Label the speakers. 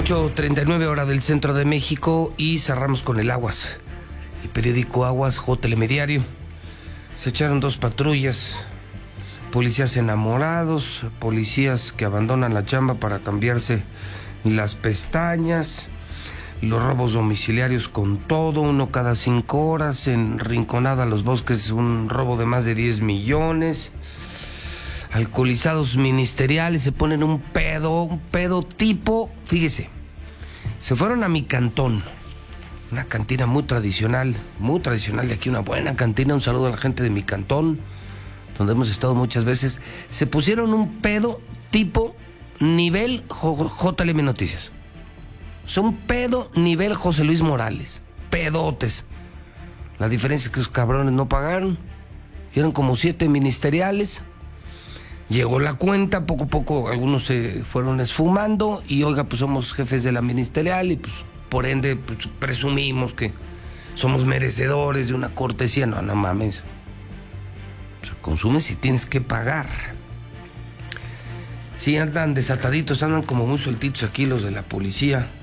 Speaker 1: 8:39 hora del centro de México y cerramos con el Aguas. El periódico Aguas, J. Telediario. Se echaron 2 patrullas, policías enamorados, policías que abandonan la chamba para cambiarse las pestañas, los robos domiciliarios con todo, uno cada 5 horas, en Rinconada Los Bosques, un robo de más de 10 millones. Alcoholizados ministeriales se ponen un pedo tipo, fíjese, se fueron a Mi Cantón, una cantina muy tradicional de aquí, una buena cantina. Un saludo a la gente de Mi Cantón, donde hemos estado muchas veces. Se pusieron un pedo tipo nivel JLM Noticias. O sea, un pedo nivel José Luis Morales, pedotes. La diferencia es que esos cabrones no pagaron, y eran como 7 ministeriales. Llegó la cuenta, poco a poco algunos se fueron esfumando y oiga, pues somos jefes de la ministerial y pues por ende pues, presumimos que somos merecedores de una cortesía. No mames. Pues, consumes si tienes que pagar. Sí, andan desataditos, andan como muy sueltitos aquí los de la policía.